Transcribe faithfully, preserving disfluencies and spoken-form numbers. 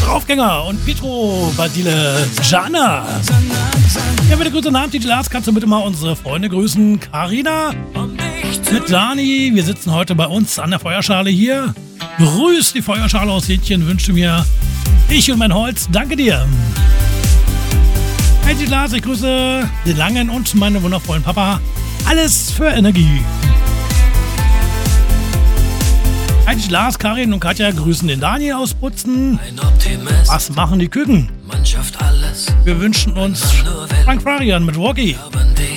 Draufgänger und Pietro Badile Jana. Ja, bitte guten Abend, D J Lars. Kannst du bitte mal unsere Freunde grüßen? Carina mit Dani. Wir sitzen heute bei uns an der Feuerschale hier. Grüß die Feuerschale aus Hähnchen, wünsche mir ich und mein Holz. Danke dir. Hey, D J Lars, ich grüße den Langen und meinen wundervollen Papa. Alles für Energie. Hey, D J Lars, Karin und Katja grüßen den Daniel aus Putzen. Was machen die Küken? Wir wünschen uns Frank Farian mit Rocky.